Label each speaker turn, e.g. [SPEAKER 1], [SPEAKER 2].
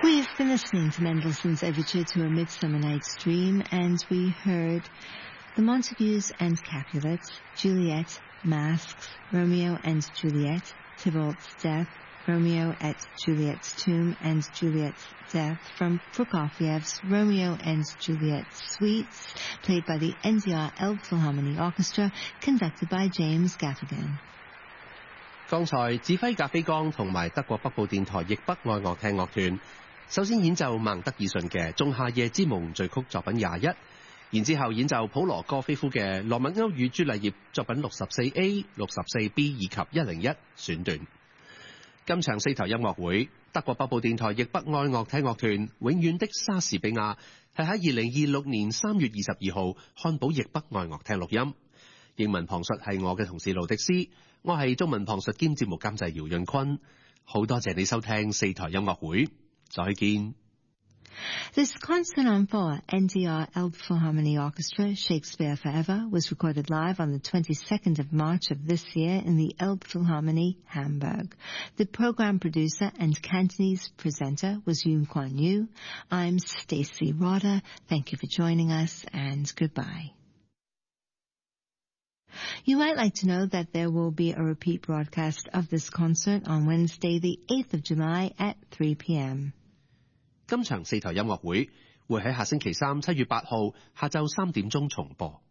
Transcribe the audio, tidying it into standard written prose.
[SPEAKER 1] We've been listening to Mendelssohn's Overture to A Midsummer Night's Dream, and we heard the Montagues and Capulets, Juliet, Masks, Romeo and Juliet, Tybalt's Death, Romeo at Juliet's Tomb and Juliet's Death from Prokofiev's Romeo and Juliet Suites, played by the NDR Elbphilharmonie Orchestra, conducted by James Gaffigan.
[SPEAKER 2] 剛才指揮格菲岡同埋德國北部電台譯北愛樂廳樂團首先演奏孟德爾遜嘅《仲夏夜之夢》序曲作品21，然之後演奏普羅戈菲夫嘅《羅密歐與朱麗葉》作品64A、64B 以及101選段。今場四台音樂會，德國北部電台譯北愛樂廳樂團《永遠的莎士比亞》係喺2026年3月22號漢堡譯北愛樂廳錄音。英文旁述係我嘅同事路迪斯，我係中文旁述兼節目監製姚潤坤。好多謝你收聽四台音樂會，再見。
[SPEAKER 1] This concert on four, NDR Elbphilharmonie Orchestra, Shakespeare Forever, was recorded live on the 22nd of March of this year in the Elbphilharmonie, Hamburg. The program producer and Cantonese presenter was Yoon Kwon Yu. I'm Stacey Roder. Thank you for joining us, and goodbye. You might like to know that there will be a repeat broadcast of this concert on Wednesday, the 8th of July at 3 p.m.
[SPEAKER 2] 今場四台音樂會會喺下星期三7月8號下晝3點鐘重播。